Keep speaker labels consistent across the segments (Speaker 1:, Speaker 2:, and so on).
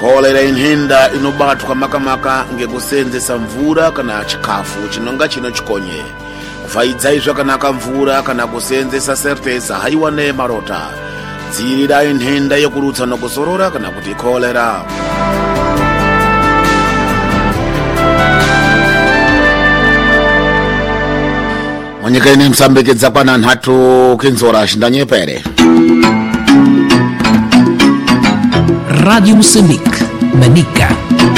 Speaker 1: Cholera inhenda inobatwa makamaka ngekusenzesa mvura kana chikafu chinonga chino chikonye. Kufaidza zvakanaka mvura kana kusenzesa sertesa haiwane marota. Dzirira inhenda yokurutsa nokusorora kana kuti cholera. Munyika ine Msambiki pana nhatu kinzora shindanyepere.
Speaker 2: Rádio Moçambique, Manica.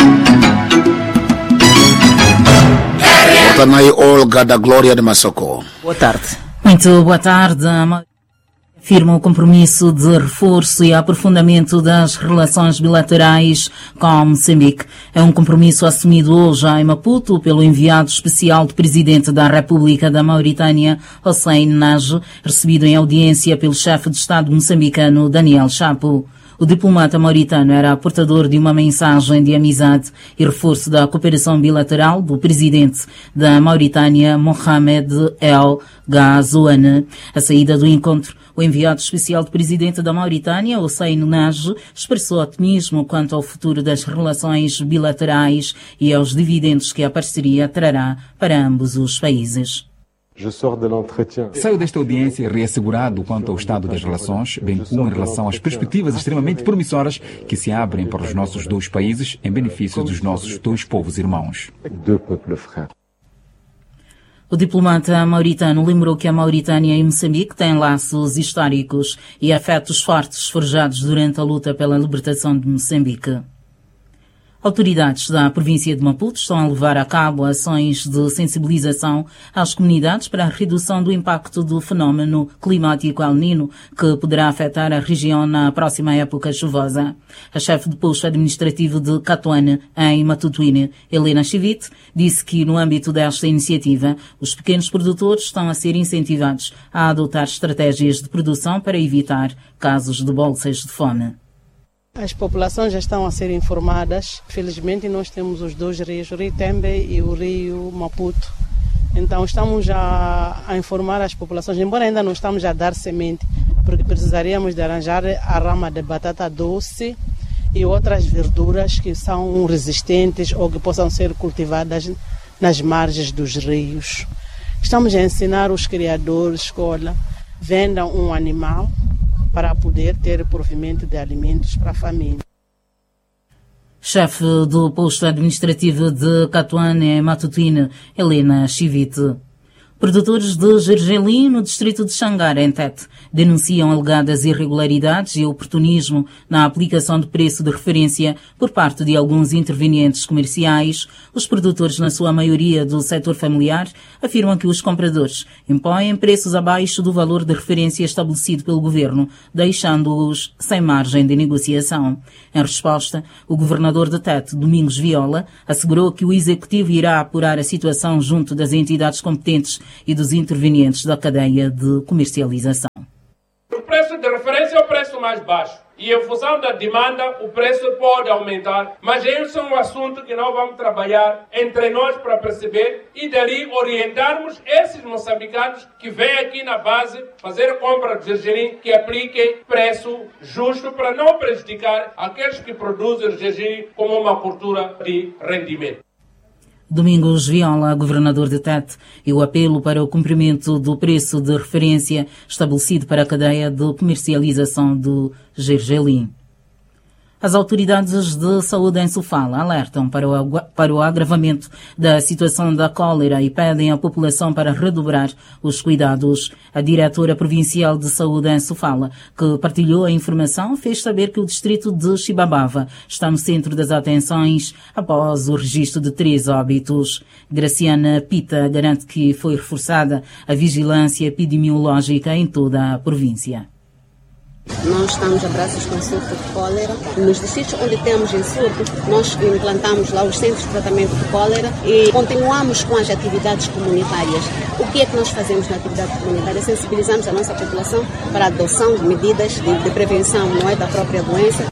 Speaker 1: Botanai Olga da Glória de Massoko.
Speaker 3: Boa tarde.
Speaker 4: Muito boa tarde. Afirma o compromisso de reforço e aprofundamento das relações bilaterais com Moçambique. É um compromisso assumido hoje em Maputo pelo enviado especial do Presidente da República da Mauritânia, Hossein Nagy, recebido em audiência pelo chefe de Estado moçambicano, Daniel Chapo. O diplomata mauritano era portador de uma mensagem de amizade e reforço da cooperação bilateral do presidente da Mauritânia, Mohamed El Ghazouani. A saída do encontro, o enviado especial do presidente da Mauritânia, Hossein Nagy, expressou otimismo quanto ao futuro das relações bilaterais e aos dividendos que a parceria trará para ambos os países.
Speaker 5: Saio desta audiência reassegurado quanto ao estado das relações, bem como em relação às perspectivas extremamente promissoras que se abrem para os nossos dois países em benefício dos nossos dois povos irmãos.
Speaker 4: O diplomata mauritano lembrou que a Mauritânia e Moçambique têm laços históricos e afetos fortes forjados durante a luta pela libertação de Moçambique. Autoridades da província de Maputo estão a levar a cabo ações de sensibilização às comunidades para a redução do impacto do fenómeno climático El Niño, que poderá afetar a região na próxima época chuvosa. A chefe do posto administrativo de Catuane, em Matutuine, Helena Chivite, disse que no âmbito desta iniciativa, os pequenos produtores estão a ser incentivados a adotar estratégias de produção para evitar casos de bolsas de fome.
Speaker 3: As populações já estão a ser informadas. Felizmente nós temos os dois rios, o Rio Tembe e o Rio Maputo. Então estamos já a informar as populações, embora ainda não estamos a dar semente, porque precisaríamos de arranjar a rama de batata doce e outras verduras que são resistentes ou que possam ser cultivadas nas margens dos rios. Estamos a ensinar os criadores de escola, vendam um animal para poder ter provimento de alimentos para a família.
Speaker 4: Chefe do posto administrativo de Catuane, em Matutuine, Helena Chivite. Produtores de gergelim no distrito de Xangara, em Tete, denunciam alegadas irregularidades e oportunismo na aplicação do preço de referência por parte de alguns intervenientes comerciais. Os produtores, na sua maioria do setor familiar, afirmam que os compradores impõem preços abaixo do valor de referência estabelecido pelo governo, deixando-os sem margem de negociação. Em resposta, o governador de Tete, Domingos Viola, assegurou que o executivo irá apurar a situação junto das entidades competentes e dos intervenientes da cadeia de comercialização.
Speaker 6: O preço de referência é o preço mais baixo e em função da demanda o preço pode aumentar, mas esse é um assunto que nós vamos trabalhar entre nós para perceber e dali orientarmos esses moçambicanos que vêm aqui na base fazer compra de gergelim, que apliquem preço justo para não prejudicar aqueles que produzem o gergelim como uma cultura de rendimento.
Speaker 4: Domingos Viola, governador de Tete, e o apelo para o cumprimento do preço de referência estabelecido para a cadeia de comercialização do gergelim. As autoridades de saúde em Sofala alertam para o agravamento da situação da cólera e pedem à população para redobrar os cuidados. A diretora provincial de saúde em Sofala, que partilhou a informação, fez saber que o distrito de Chibabava está no centro das atenções após o registro de 3 óbitos. Graciana Pita garante que foi reforçada a vigilância epidemiológica em toda a província.
Speaker 7: Nós estamos a braços com surto de cólera. Nos distritos onde temos em surto, nós implantamos lá os centros de tratamento de cólera e continuamos com as atividades comunitárias. O que é que nós fazemos na atividade comunitária? Sensibilizamos a nossa população para a adoção de medidas de prevenção, não é, da própria doença.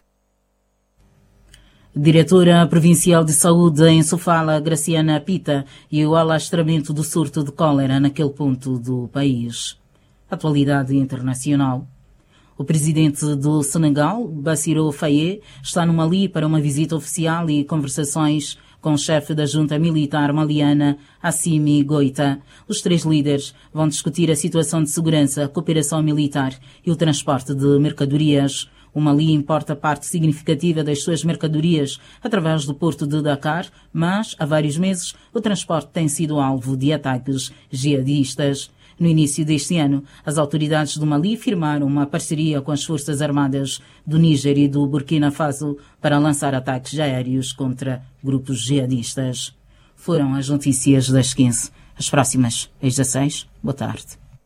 Speaker 4: Diretora Provincial de Saúde em Sofala, Graciana Pita, e o alastramento do surto de cólera naquele ponto do país. Atualidade internacional. O presidente do Senegal, Bassirou Faye, está no Mali para uma visita oficial e conversações com o chefe da junta militar maliana, Assimi Goïta. Os 3 líderes vão discutir a situação de segurança, a cooperação militar e o transporte de mercadorias. O Mali importa parte significativa das suas mercadorias através do porto de Dakar, mas, há vários meses, o transporte tem sido alvo de ataques jihadistas. No início deste ano, as autoridades do Mali firmaram uma parceria com as Forças Armadas do Níger e do Burkina Faso para lançar ataques aéreos contra grupos jihadistas. Foram as notícias das 15. As próximas, às 16. Boa tarde.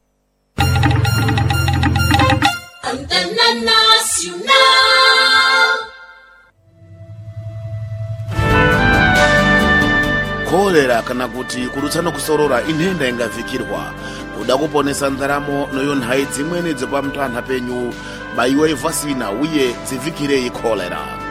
Speaker 8: Antena Nacional.
Speaker 1: Kolera kana kuti kurutsana kusorora inhenda ingafikirwa kuda kuponesa ndaramo noyo nhai dzimweni dzepamtantha penyu baiwa ivhasina uye dzivikirei kolera.